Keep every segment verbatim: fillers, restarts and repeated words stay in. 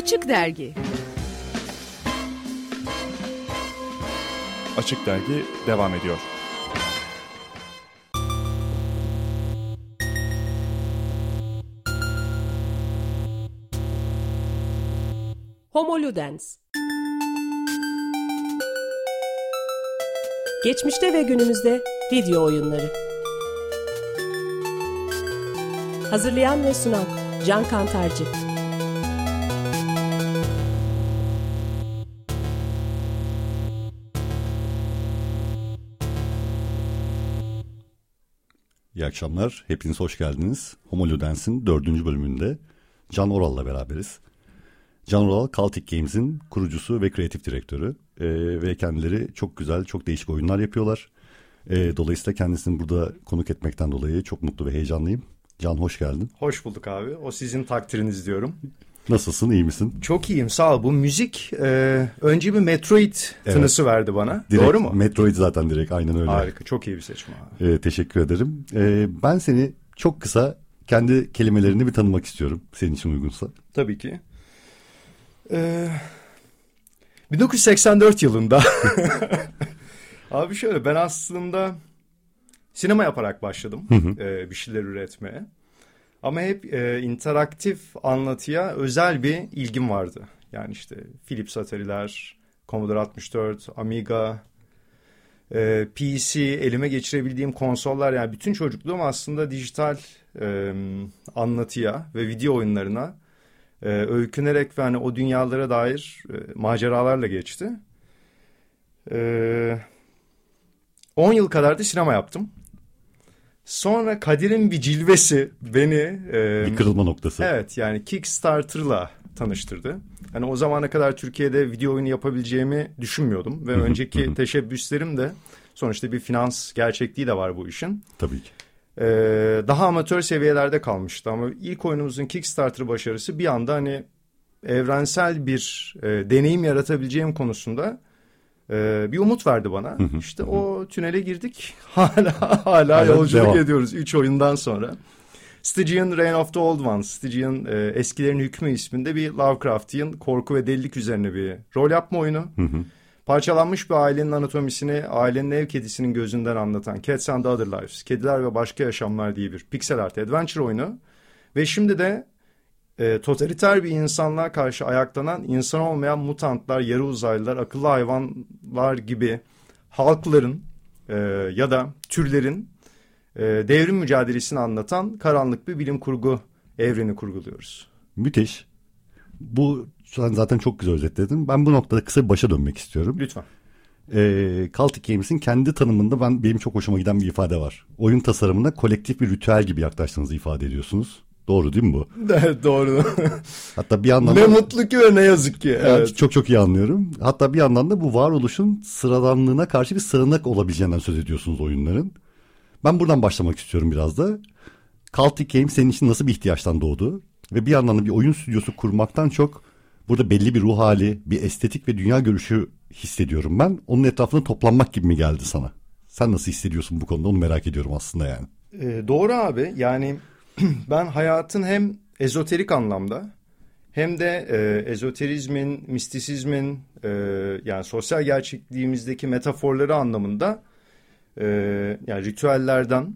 Açık Dergi. Açık Dergi devam ediyor. Homo Ludens. Geçmişte ve günümüzde video oyunları. Hazırlayan ve sunan Can Kantarcı. İyi akşamlar, hepiniz hoş geldiniz. Homo Ludens'in dördüncü bölümünde Can Oral'la beraberiz. Can Oral, Cultic Games'in kurucusu ve kreatif direktörü ee, ve kendileri çok güzel, çok değişik oyunlar yapıyorlar. Ee, dolayısıyla kendisini burada konuk etmekten dolayı çok mutlu ve heyecanlıyım. Can, hoş geldin. Hoş bulduk abi, o sizin takdiriniz diyorum. Nasılsın, iyi misin? Çok iyiyim, sağ ol. Bu müzik e, önce bir Metroid evet. tınısı verdi bana, direkt, doğru mu? Metroid zaten direkt, aynen öyle. Harika, çok iyi bir seçim abi. Ee, teşekkür ederim. Ee, ben seni çok kısa kendi kelimelerini bir tanımak istiyorum, senin için uygunsa. Tabii ki. Ee, bin dokuz yüz seksen dört yılında abi şöyle, ben aslında sinema yaparak başladım e, bir şeyler üretmeye. Ama hep e, interaktif anlatıya özel bir ilgim vardı. Yani işte Philips Atari'ler, Commodore altmış dört, Amiga, e, P C, elime geçirebildiğim konsollar. Yani bütün çocukluğum aslında dijital e, anlatıya ve video oyunlarına e, öykünerek ve hani o dünyalara dair e, maceralarla geçti. E, on yıl kadar da sinema yaptım. Sonra kaderin bir cilvesi beni... E, bir kırılma noktası. Evet, yani Kickstarter'la tanıştırdı. Hani o zamana kadar Türkiye'de video oyunu yapabileceğimi düşünmüyordum. Ve önceki teşebbüslerim de sonuçta bir finans gerçekliği de var bu işin. Tabii ki. E, daha amatör seviyelerde kalmıştı ama ilk oyunumuzun Kickstarter başarısı bir anda hani evrensel bir e, deneyim yaratabileceğim konusunda... Ee, bir umut verdi bana. İşte o tünele girdik. Hala hala yolculuk devam ediyoruz üç oyundan sonra. Stygian Reign of the Old Ones, Stygian e, Eskilerin Hükmü isminde bir Lovecraftian korku ve delilik üzerine bir rol yapma oyunu. Hı hı. Parçalanmış bir ailenin anatomisini ailenin ev kedisinin gözünden anlatan Cats and Other Lives, Kediler ve Başka Yaşamlar diye bir pixel art adventure oyunu. Ve şimdi de E, totaliter bir insanlığa karşı ayaklanan insan olmayan mutantlar, yarı uzaylılar, akıllı hayvanlar gibi halkların e, ya da türlerin e, devrim mücadelesini anlatan karanlık bir bilim kurgu evreni kurguluyoruz. Müthiş. Bu sen zaten çok güzel özetledin. Ben bu noktada kısa bir başa dönmek istiyorum. Lütfen. E, Cultic Games'in kendi tanımında ben benim çok hoşuma giden bir ifade var. Oyun tasarımında kolektif bir ritüel gibi yaklaştığınızı ifade ediyorsunuz. Doğru değil mi bu? Evet, doğru. Hatta bir yandan ne da, mutlu ki ve ne yazık ki. Evet. Çok çok iyi anlıyorum. Hatta bir yandan da bu varoluşun sıradanlığına karşı bir sığınak olabileceğinden söz ediyorsunuz oyunların. Ben buradan başlamak istiyorum biraz da. Cultic Games senin için nasıl bir ihtiyaçtan doğdu? Ve bir yandan da bir oyun stüdyosu kurmaktan çok burada belli bir ruh hali, bir estetik ve dünya görüşü hissediyorum ben. Onun etrafında toplanmak gibi mi geldi sana? Sen nasıl hissediyorsun bu konuda? Onu merak ediyorum aslında yani. Ee, doğru abi. Yani ben hayatın hem ezoterik anlamda hem de e, ezoterizmin, mistisizmin e, yani sosyal gerçekliğimizdeki metaforları anlamında e, yani ritüellerden,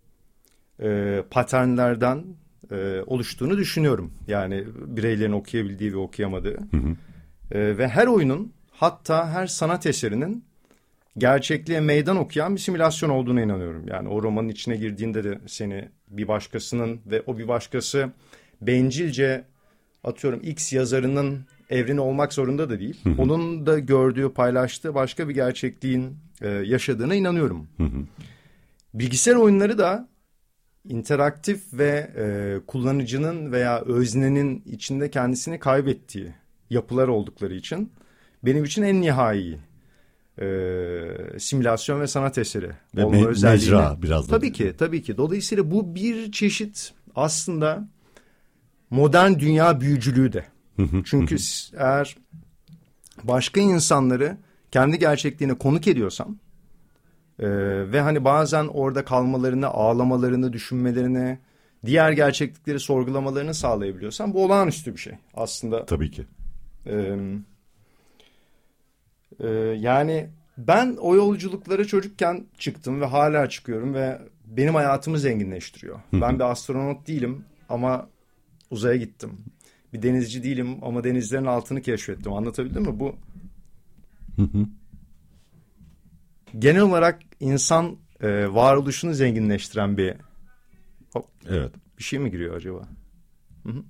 e, paternlerden e, oluştuğunu düşünüyorum. Yani bireylerin okuyabildiği ve okuyamadığı. Hı hı. E, ve her oyunun, hatta her sanat eserinin gerçekliğe meydan okuyan bir simülasyon olduğuna inanıyorum. Yani o romanın içine girdiğinde de seni bir başkasının ve o bir başkası bencilce atıyorum X yazarının evreni olmak zorunda da değil. Hı hı. Onun da gördüğü, paylaştığı başka bir gerçekliğin e, yaşadığına inanıyorum. Hı hı. Bilgisayar oyunları da interaktif ve e, kullanıcının veya öznenin içinde kendisini kaybettiği yapılar oldukları için benim için en nihai E, simülasyon ve sanat eseri ve olma me- özelliğine. Mecra biraz da. Tabii ki, tabii ki. Dolayısıyla bu bir çeşit aslında modern dünya büyücülüğü de. Çünkü eğer başka insanları kendi gerçekliğine konuk ediyorsam e, ve hani bazen orada kalmalarını, ağlamalarını, düşünmelerini, diğer gerçeklikleri sorgulamalarını sağlayabiliyorsan bu olağanüstü bir şey aslında. Tabii ki. Ee, e, yani ben o yolculuklara çocukken çıktım ve hala çıkıyorum ve benim hayatımı zenginleştiriyor. Hı hı. Ben bir astronot değilim ama uzaya gittim. Bir denizci değilim ama denizlerin altını keşfettim. Anlatabildim mi? Bu hı hı. genel olarak insan e, varoluşunu zenginleştiren bir hop, evet. Bir şey mi giriyor acaba? Hı hı.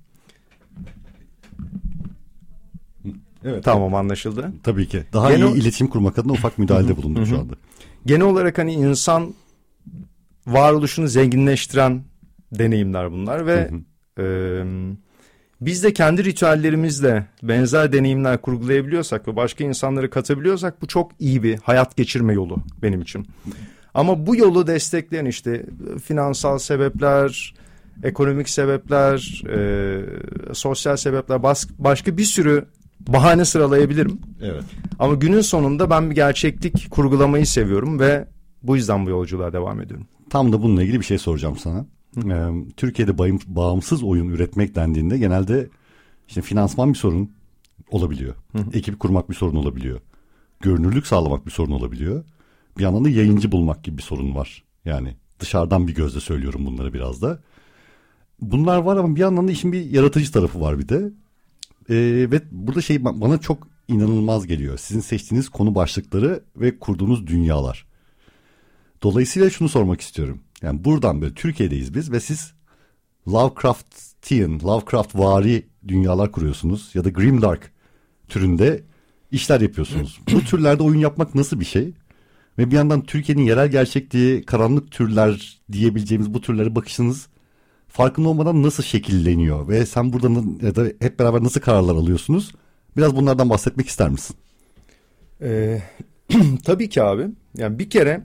Evet. Tamam, anlaşıldı. Tabii ki. Daha genel... iyi iletişim kurmak adına ufak müdahalede bulundum şu anda. Genel olarak hani insan varoluşunu zenginleştiren deneyimler bunlar ve e, biz de kendi ritüellerimizle benzer deneyimler kurgulayabiliyorsak ve başka insanları katabiliyorsak bu çok iyi bir hayat geçirme yolu benim için. Ama bu yolu destekleyen işte finansal sebepler, ekonomik sebepler, e, sosyal sebepler, bas, başka bir sürü bahane sıralayabilirim. Evet. Ama günün sonunda ben bir gerçeklik kurgulamayı seviyorum ve bu yüzden bu yolculuğa devam ediyorum. Tam da bununla ilgili bir şey soracağım sana. Ee, Türkiye'de bayım, bağımsız oyun üretmek dendiğinde genelde işte finansman bir sorun olabiliyor. Hı hı. Ekip kurmak bir sorun olabiliyor. Görünürlük sağlamak bir sorun olabiliyor. Bir yandan da yayıncı bulmak gibi bir sorun var. Yani dışarıdan bir gözle söylüyorum bunları biraz da. Bunlar var ama bir yandan da işin bir yaratıcı tarafı var bir de. Ee, ve burada şey bana çok inanılmaz geliyor. Sizin seçtiğiniz konu başlıkları ve kurduğunuz dünyalar. Dolayısıyla şunu sormak istiyorum. Yani buradan böyle Türkiye'deyiz biz ve siz Lovecraftian, Lovecraft-vari dünyalar kuruyorsunuz ya da Grimdark türünde işler yapıyorsunuz. Bu türlerde oyun yapmak nasıl bir şey? Ve bir yandan Türkiye'nin yerel gerçekliği, karanlık türler diyebileceğimiz bu türlere bakışınız farkında olmadan nasıl şekilleniyor? Ve sen burada ya da hep beraber nasıl kararlar alıyorsunuz? Biraz bunlardan bahsetmek ister misin? Ee, tabii ki abi. Yani bir kere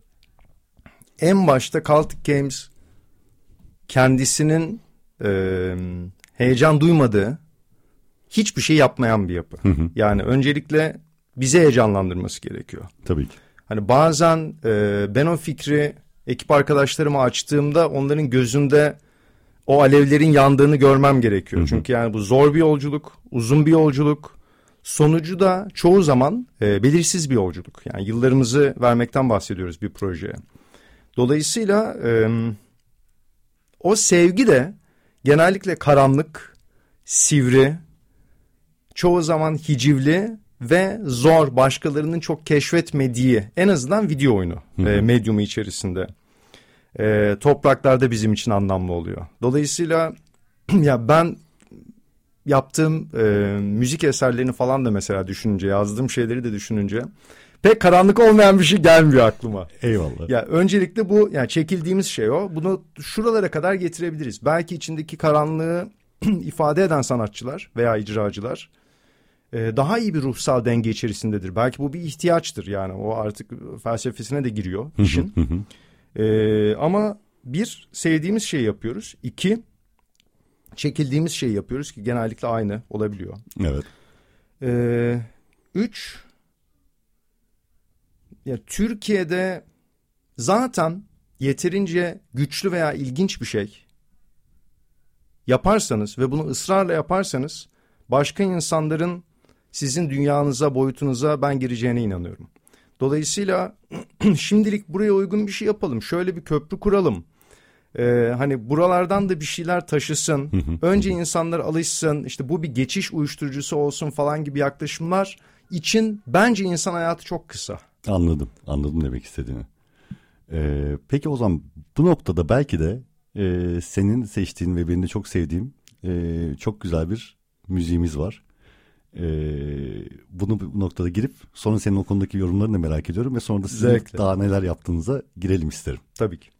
en başta Celtic Games kendisinin e, heyecan duymadığı hiçbir şey yapmayan bir yapı. Hı hı. Yani öncelikle bizi heyecanlandırması gerekiyor. Tabii ki. Hani bazen e, ben o fikri ekip arkadaşlarıma açtığımda onların gözünde o alevlerin yandığını görmem gerekiyor. Hı hı. Çünkü yani bu zor bir yolculuk, uzun bir yolculuk. Sonucu da çoğu zaman e, belirsiz bir yolculuk. Yani yıllarımızı vermekten bahsediyoruz bir projeye. Dolayısıyla e, o sevgi de genellikle karanlık, sivri, çoğu zaman hicivli ve zor, başkalarının çok keşfetmediği en azından video oyunu e, medyumu içerisinde. E, topraklarda bizim için anlamlı oluyor. Dolayısıyla ya ben yaptığım e, müzik eserlerini falan da mesela düşününce, yazdığım şeyleri de düşününce pek karanlık olmayan bir şey gelmiyor aklıma. Eyvallah. Ya öncelikle bu, yani çekildiğimiz şey o. Bunu şuralara kadar getirebiliriz. Belki içindeki karanlığı ifade eden sanatçılar veya icracılar e, daha iyi bir ruhsal denge içerisindedir. Belki bu bir ihtiyaçtır, yani o artık felsefesine de giriyor işin. e, ama bir, sevdiğimiz şeyi yapıyoruz. İki, çekildiğimiz şeyi yapıyoruz ki genellikle aynı olabiliyor. Evet. E, üç, ya Türkiye'de zaten yeterince güçlü veya ilginç bir şey yaparsanız ve bunu ısrarla yaparsanız başka insanların sizin dünyanıza, boyutunuza ben gireceğine inanıyorum. Dolayısıyla şimdilik buraya uygun bir şey yapalım. Şöyle bir köprü kuralım. Ee, hani buralardan da bir şeyler taşısın. Önce insanlar alışsın. İşte bu bir geçiş uyuşturucusu olsun falan gibi yaklaşımlar için bence insan hayatı çok kısa. Anladım. Anladım demek istediğini. Ee, peki o zaman bu noktada belki de e, senin seçtiğin ve benim de çok sevdiğim e, çok güzel bir müziğimiz var. E, bunu bu noktada girip sonra senin o konudaki yorumlarını da merak ediyorum ve sonra da sizin Zevkle. daha neler yaptığınıza girelim isterim. Tabii ki.